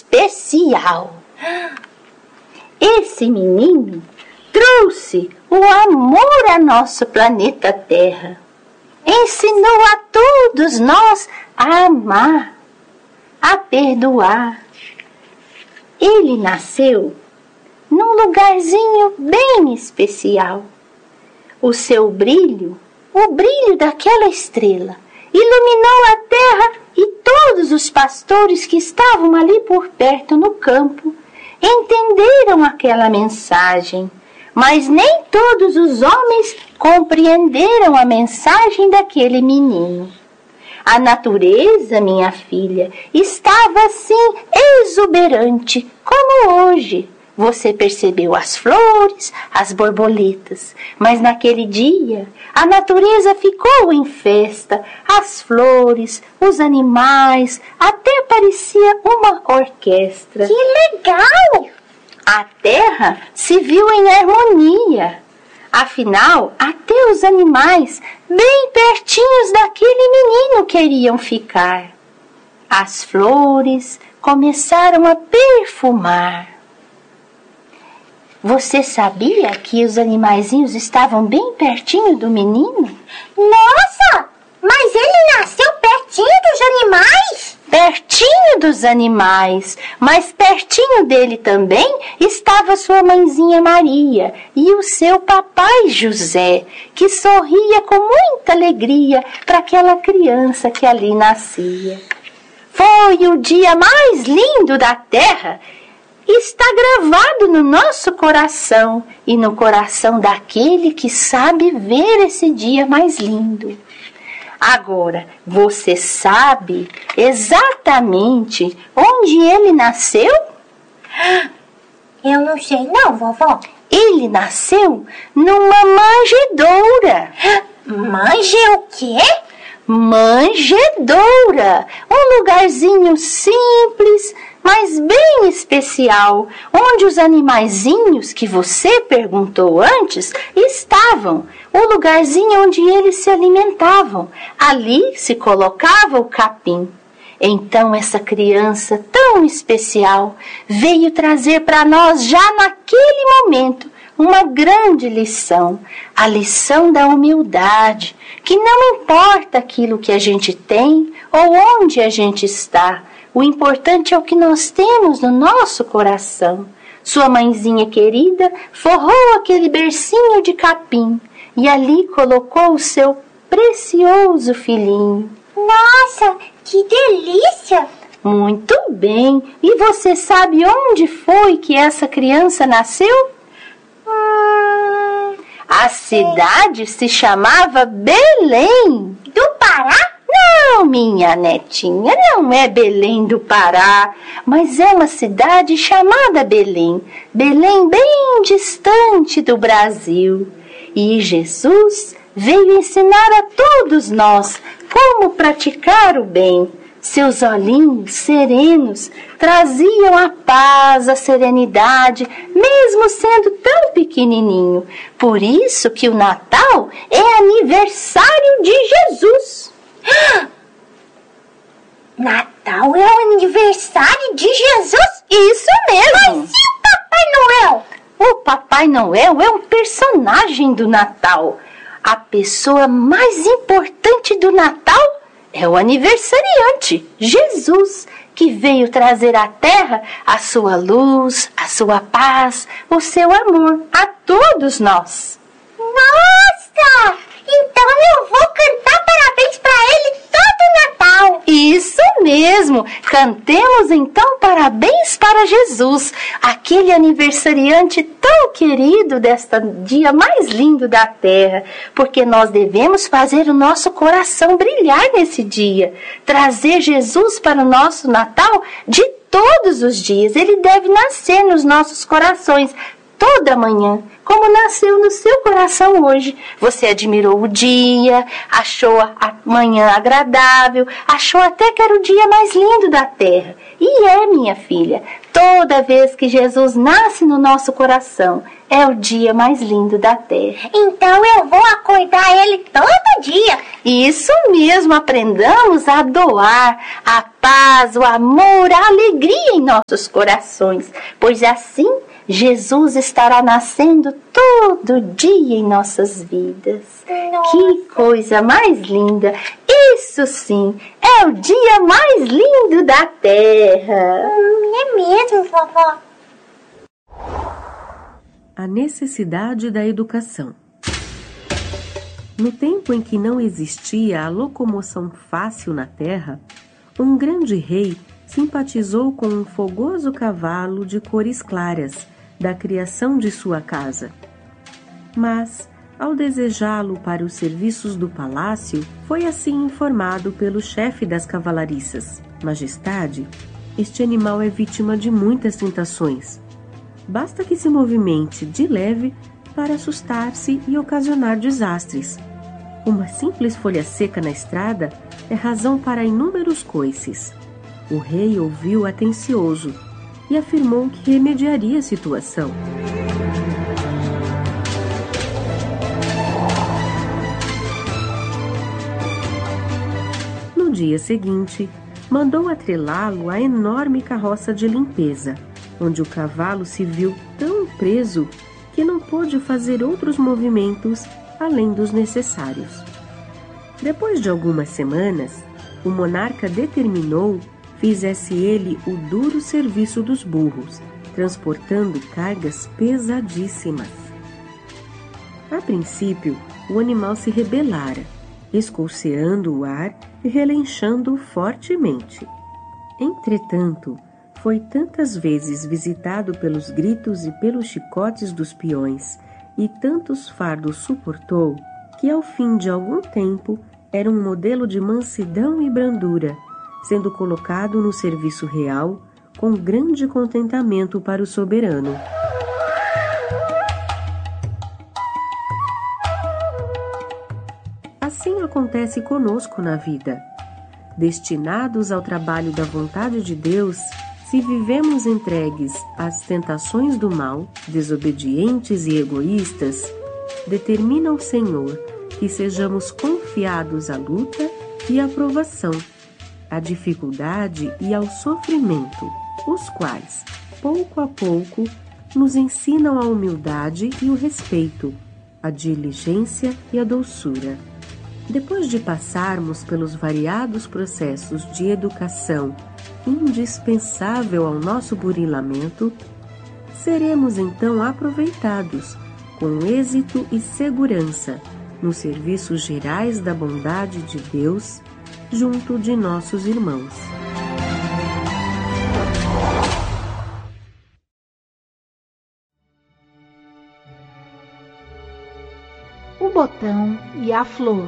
especial. Esse menino trouxe o amor a nosso planeta Terra. Ensinou a todos nós a amar, a perdoar. Ele nasceu num lugarzinho bem especial. O seu brilho, o brilho daquela estrela, iluminou a terra e todos os pastores que estavam ali por perto no campo entenderam aquela mensagem, mas nem todos os homens compreenderam a mensagem daquele menino. A natureza, minha filha, estava assim exuberante como hoje. Você percebeu as flores, as borboletas, mas naquele dia a natureza ficou em festa, as flores, os animais, até parecia uma orquestra. Que legal! A terra se viu em harmonia. Afinal, até os animais, bem pertinhos daquele menino, queriam ficar. As flores começaram a perfumar. Você sabia que os animaizinhos estavam bem pertinho do menino? Nossa! Mas ele nasceu pertinho dos animais? Pertinho dos animais, mas pertinho dele também estava sua mãezinha Maria e o seu papai José, que sorria com muita alegria para aquela criança que ali nascia. Foi o dia mais lindo da terra. Está gravado no nosso coração e no coração daquele que sabe ver esse dia mais lindo. Agora, você sabe exatamente onde ele nasceu? Eu não sei não, vovó. Ele nasceu numa manjedoura. Manje o quê? Manjedoura, um lugarzinho simples, mas bem especial, onde os animaizinhos que você perguntou antes estavam, o lugarzinho onde eles se alimentavam. Ali se colocava o capim. Então essa criança tão especial veio trazer para nós já naquele momento uma grande lição, a lição da humildade, que não importa aquilo que a gente tem ou onde a gente está, o importante é o que nós temos no nosso coração. Sua mãezinha querida forrou aquele bercinho de capim e ali colocou o seu precioso filhinho. Nossa, que delícia! Muito bem. E você sabe onde foi que essa criança nasceu? A cidade se chamava Belém. Do Pará? Não, minha netinha, não é Belém do Pará, mas é uma cidade chamada Belém. Belém bem distante do Brasil. E Jesus veio ensinar a todos nós como praticar o bem. Seus olhinhos serenos traziam a paz, a serenidade, mesmo sendo tão pequenininho. Por isso que o Natal é aniversário de Jesus. Natal é o aniversário de Jesus? Isso mesmo! Mas e o Papai Noel? O Papai Noel é um personagem do Natal. A pessoa mais importante do Natal é o aniversariante, Jesus, que veio trazer à terra a sua luz, a sua paz, o seu amor a todos nós. Nossa! Então eu vou cantar parabéns para ele todo Natal. Isso mesmo! Cantemos então parabéns para Jesus, aquele aniversariante tão querido deste dia mais lindo da terra, porque nós devemos fazer o nosso coração brilhar nesse dia, trazer Jesus para o nosso Natal de todos os dias. Ele deve nascer nos nossos corações toda manhã, como nasceu no seu coração hoje. Você admirou o dia, achou a manhã agradável, achou até que era o dia mais lindo da terra. E é, minha filha, toda vez que Jesus nasce no nosso coração, é o dia mais lindo da terra. Então eu vou acordar ele todo dia. Isso mesmo, aprendamos a doar a paz, o amor, a alegria em nossos corações, pois assim Jesus estará nascendo todo dia em nossas vidas. Nossa. Que coisa mais linda! Isso sim, é o dia mais lindo da Terra. É mesmo, vovó? A necessidade da educação. No tempo em que não existia a locomoção fácil na terra, um grande rei simpatizou com um fogoso cavalo de cores claras, da criação de sua casa. Mas, ao desejá-lo para os serviços do palácio, foi assim informado pelo chefe das cavalariças: Majestade, este animal é vítima de muitas tentações. Basta que se movimente de leve para assustar-se e ocasionar desastres. Uma simples folha seca na estrada é razão para inúmeros coices. O rei ouviu atencioso e afirmou que remediaria a situação. No dia seguinte, mandou atrelá-lo à enorme carroça de limpeza, onde o cavalo se viu tão preso que não pôde fazer outros movimentos além dos necessários. Depois de algumas semanas, o monarca determinou fizesse ele o duro serviço dos burros, transportando cargas pesadíssimas. A princípio, o animal se rebelara, escolceando o ar e relinchando fortemente. Entretanto, foi tantas vezes visitado pelos gritos e pelos chicotes dos peões, e tantos fardos suportou, que ao fim de algum tempo era um modelo de mansidão e brandura, sendo colocado no serviço real com grande contentamento para o soberano. Assim acontece conosco na vida. Destinados ao trabalho da vontade de Deus, se vivemos entregues às tentações do mal, desobedientes e egoístas, determina o Senhor que sejamos confiados à luta e à provação, à dificuldade e ao sofrimento, os quais, pouco a pouco, nos ensinam a humildade e o respeito, a diligência e a doçura. Depois de passarmos pelos variados processos de educação indispensável ao nosso burilamento, seremos então aproveitados com êxito e segurança nos serviços gerais da bondade de Deus junto de nossos irmãos. O botão e a flor.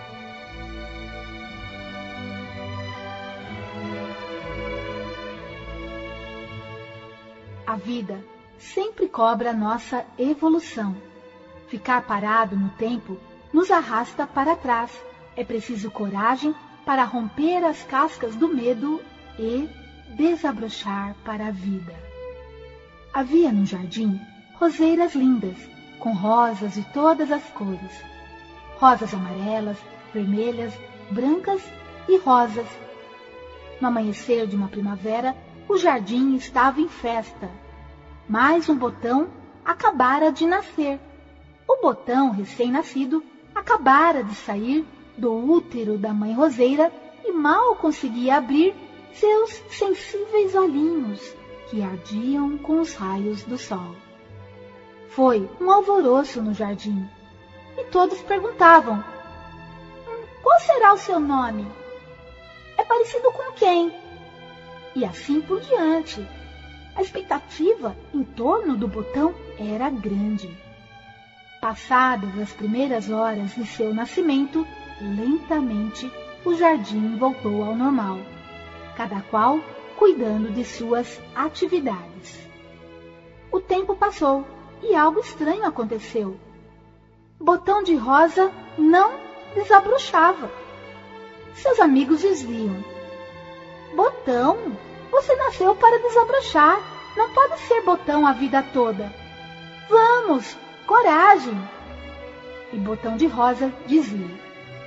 A vida sempre cobra nossa evolução. Ficar parado no tempo nos arrasta para trás. É preciso coragem para romper as cascas do medo e desabrochar para a vida. Havia no jardim roseiras lindas, com rosas de todas as cores. Rosas amarelas, vermelhas, brancas e rosas. No amanhecer de uma primavera, o jardim estava em festa. Mais um botão acabara de nascer. O botão recém-nascido acabara de sair do útero da mãe roseira e mal conseguia abrir seus sensíveis olhinhos, que ardiam com os raios do sol. Foi um alvoroço no jardim, e todos perguntavam: qual será o seu nome? É parecido com quem? E assim por diante. A expectativa em torno do botão era grande. Passadas as primeiras horas de seu nascimento, lentamente o jardim voltou ao normal, cada qual cuidando de suas atividades. O tempo passou e algo estranho aconteceu. Botão de Rosa não desabrochava. Seus amigos diziam: Botão, você nasceu para desabrochar, não pode ser botão a vida toda. Vamos, coragem! E Botão de Rosa dizia: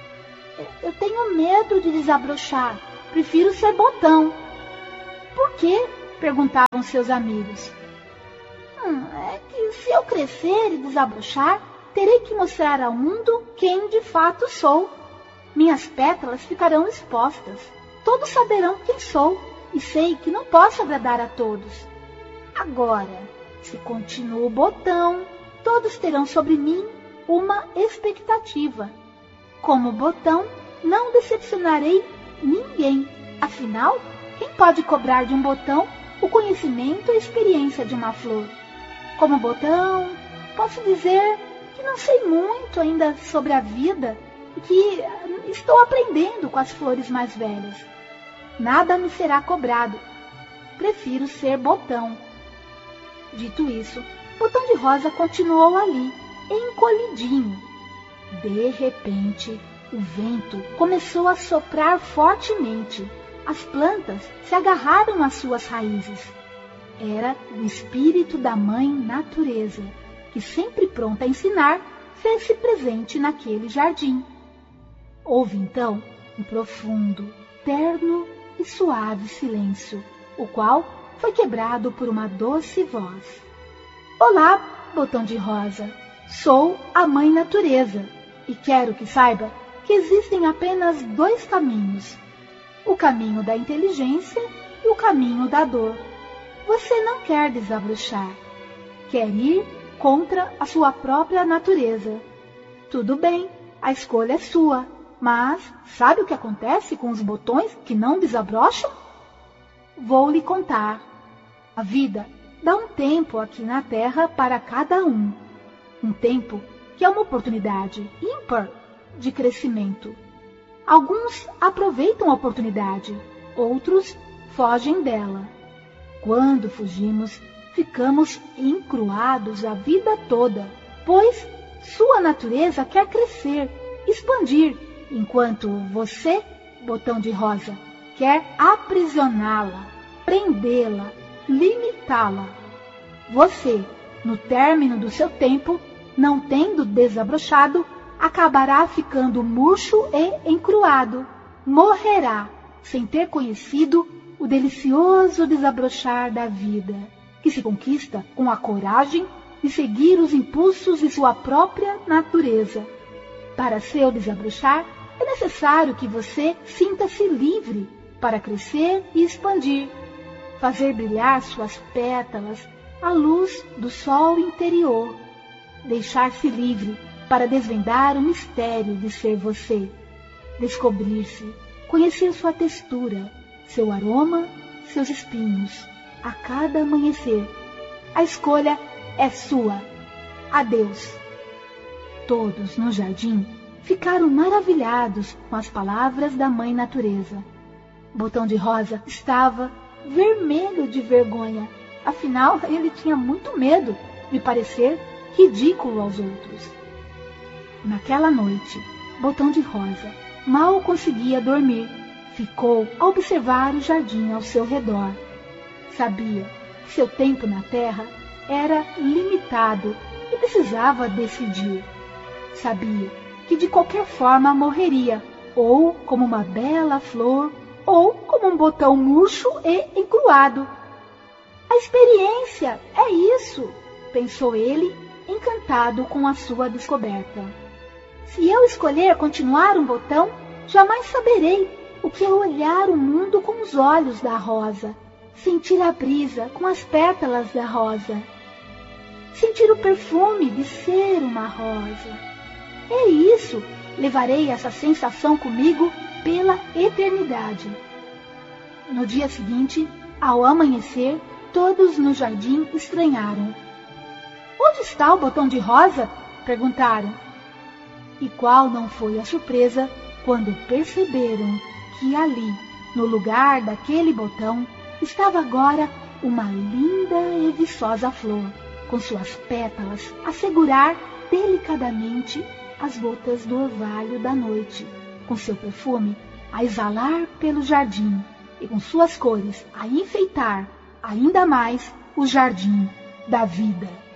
eu tenho medo de desabrochar. Prefiro ser botão. Por quê? Perguntavam seus amigos. É que se eu crescer e desabrochar, terei que mostrar ao mundo quem de fato sou. Minhas pétalas ficarão expostas. Todos saberão quem sou e sei que não posso agradar a todos. Agora, se continuo botão, todos terão sobre mim uma expectativa. Como botão, não decepcionarei ninguém. Afinal, quem pode cobrar de um botão o conhecimento e a experiência de uma flor? Como botão, posso dizer que não sei muito ainda sobre a vida e que estou aprendendo com as flores mais velhas. Nada me será cobrado. Prefiro ser botão. Dito isso, Botão de Rosa continuou ali, encolhidinho. De repente, o vento começou a soprar fortemente. As plantas se agarraram às suas raízes. Era o espírito da Mãe Natureza, que, sempre pronta a ensinar, fez-se presente naquele jardim. Houve então um profundo, terno e suave silêncio, o qual foi quebrado por uma doce voz. Olá, Botão de Rosa. Sou a Mãe Natureza e quero que saiba que existem apenas 2 caminhos: o caminho da inteligência e o caminho da dor. Você não quer desabrochar, quer ir contra a sua própria natureza. Tudo bem, a escolha é sua, mas sabe o que acontece com os botões que não desabrocham? Vou lhe contar. A vida dá um tempo aqui na Terra para cada um. Um tempo que é uma oportunidade ímpar de crescimento. Alguns aproveitam a oportunidade, outros fogem dela. Quando fugimos, ficamos encruados a vida toda, pois sua natureza quer crescer, expandir, enquanto você, Botão de Rosa, quer aprisioná-la, prendê-la, limitá-la. Você, no término do seu tempo, não tendo desabrochado, acabará ficando murcho e encruado. Morrerá sem ter conhecido o delicioso desabrochar da vida, que se conquista com a coragem de seguir os impulsos de sua própria natureza. Para seu desabrochar, é necessário que você sinta-se livre para crescer e expandir, fazer brilhar suas pétalas à luz do sol interior, deixar-se livre para desvendar o mistério de ser você, descobrir-se, conhecer sua textura, seu aroma, seus espinhos, a cada amanhecer. A escolha é sua. Adeus. Todos no jardim ficaram maravilhados com as palavras da Mãe Natureza. Botão de Rosa estava vermelho de vergonha. Afinal, ele tinha muito medo de parecer ridículo aos outros. Naquela noite, Botão de Rosa mal conseguia dormir. Ficou a observar o jardim ao seu redor. Sabia que seu tempo na Terra era limitado e precisava decidir. Sabia que de qualquer forma morreria, ou como uma bela flor, ou como um botão murcho e encruado. A experiência é isso, pensou ele, encantado com a sua descoberta. Se eu escolher continuar um botão, jamais saberei o que é olhar o mundo com os olhos da rosa, sentir a brisa com as pétalas da rosa, sentir o perfume de ser uma rosa. É isso, levarei essa sensação comigo pela eternidade. No dia seguinte, ao amanhecer, todos no jardim estranharam. Onde está o Botão de Rosa? Perguntaram. E qual não foi a surpresa quando perceberam que ali, no lugar daquele botão, estava agora uma linda e viçosa flor, com suas pétalas a segurar delicadamente as gotas do orvalho da noite, com seu perfume a exalar pelo jardim e com suas cores a enfeitar ainda mais o jardim da vida.